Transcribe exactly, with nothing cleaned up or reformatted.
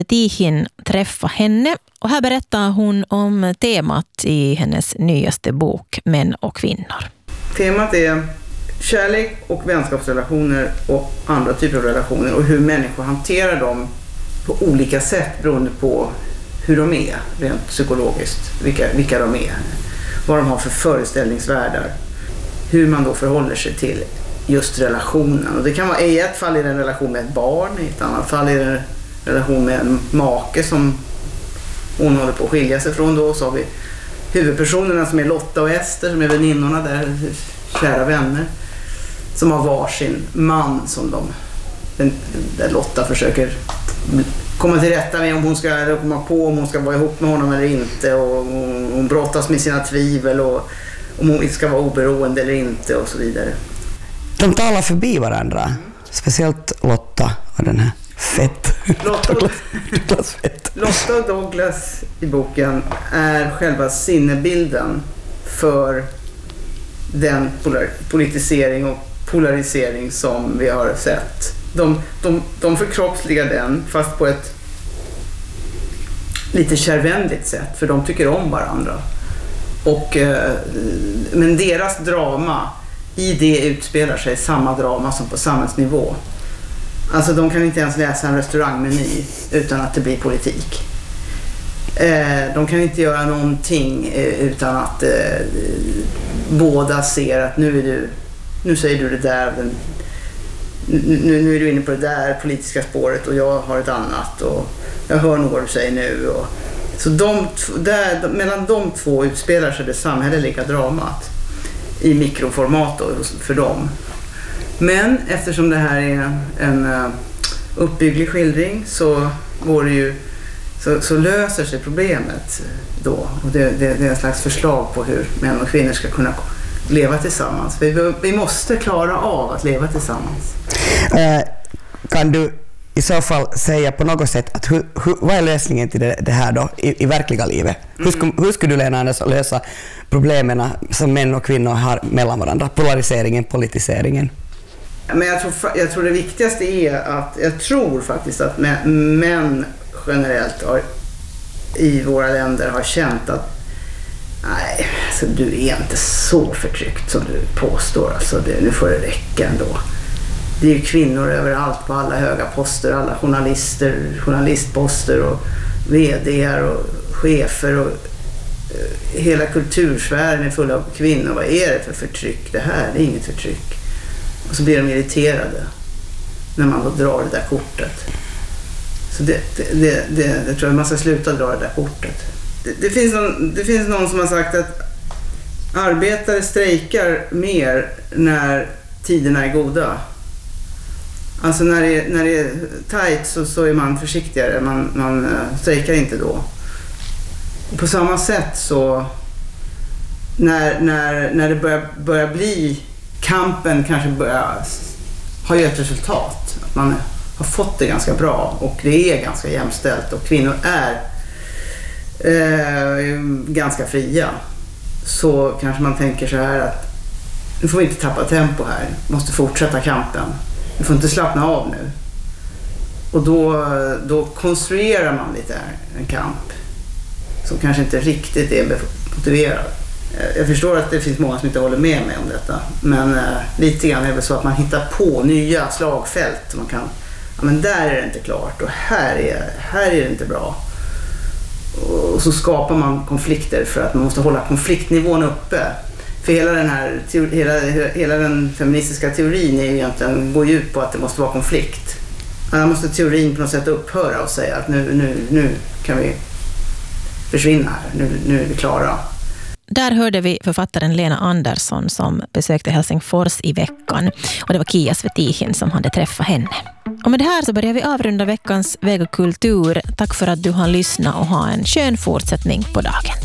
Tihin träffa henne och här berättar hon om temat i hennes nyaste bok Män och kvinnor. Temat är kärlek och vänskapsrelationer och andra typer av relationer och hur människor hanterar dem på olika sätt beroende på hur de är rent psykologiskt, vilka, vilka de är, vad de har för föreställningsvärldar, hur man då förhåller sig till just relationen. Och det kan vara i ett fall är det en relation med ett barn, i ett annat fall är det en relation med en make som hon håller på att skilja sig från då. Så har vi huvudpersonerna som är Lotta och Ester som är väninnorna där, kära vänner, som har varsin man som de, den, där Lotta försöker komma till rätta med om hon ska komma på om hon ska vara ihop med honom eller inte, och hon brottas med sina tvivel och om hon ska vara oberoende eller inte och så vidare. De talar förbi varandra, mm. speciellt Lotta och den här Fett. Lotta och, Douglas Fett. Lotta och Douglas i boken är själva sinnebilden för den polar- politisering och polarisering som vi har sett. De, de, de förkroppsligar den fast på ett lite kärvänligt sätt, för de tycker om varandra. Och, eh, men deras drama, i det utspelar sig samma drama som på samhällsnivå. Alltså de kan inte ens läsa en restaurangmeny utan att det blir politik. Eh, de kan inte göra någonting eh, utan att eh, båda ser att nu är du, nu säger du det där, den, nu, nu är du inne på det där politiska spåret och jag har ett annat och jag hör nog vad du säger nu. Och, så de, där, mellan de två utspelar sig det samhälleliga dramat i mikroformat då, för dem. Men eftersom det här är en uppbygglig skildring så går det ju så, så löser sig problemet då, och det, det, det är en slags förslag på hur män och kvinnor ska kunna leva tillsammans. Vi, vi måste klara av att leva tillsammans. Eh, kan du i så fall säga på något sätt att hur, hur, vad är lösningen till det, det här då i, i verkliga livet? Mm. Hur, skulle, hur skulle du, Lena Anders, lösa problemen som män och kvinnor har mellan varandra? Polariseringen, politiseringen? Men jag tror, jag tror det viktigaste är att jag tror faktiskt att män generellt har, i våra länder har känt att nej, alltså, du är inte så förtryckt som du påstår. Alltså, det, nu får det räcka ändå. Det är ju kvinnor överallt på alla höga poster, alla journalister, journalistposter och vd:ar och chefer och uh, hela kultursfären är full av kvinnor. Vad är det för förtryck? Det här det är inget förtryck. Och så blir de irriterade när man då drar det där kortet. Så det, det, det, det, jag tror att man ska sluta dra det där kortet. Det, det, finns någon, det finns någon som har sagt att arbetare strejkar mer när tiderna är goda. Alltså när det, när det är tajt så, så är man försiktigare, man, man strejkar inte då. Och på samma sätt så när, när, när det börjar, börjar bli, kampen kanske börjar ha ett resultat. Att man har fått det ganska bra och det är ganska jämställt och kvinnor är eh, ganska fria. Så kanske man tänker så här att nu får vi inte tappa tempo här, vi måste fortsätta kampen. Vi får inte slappna av nu. Och då, då konstruerar man lite en kamp som kanske inte riktigt är motiverad. Jag förstår att det finns många som inte håller med mig om detta. Men eh, lite grann är det väl så att man hittar på nya slagfält. Man kan, ja men där är det inte klart och här är, här är det inte bra. Och så skapar man konflikter för att man måste hålla konfliktnivån uppe. För hela den här hela, hela den feministiska teorin är egentligen, går ju ut på att det måste vara konflikt. Annars måste teorin på något sätt upphöra och säga att nu, nu, nu kan vi försvinna här, nu, nu är vi klara. Där hörde vi författaren Lena Andersson som besökte Helsingfors i veckan. Och det var Kia Svetihin som hade träffat henne. Och med det här så börjar vi avrunda veckans Väg och kultur. Tack för att du har lyssnat och ha en skön fortsättning på dagen.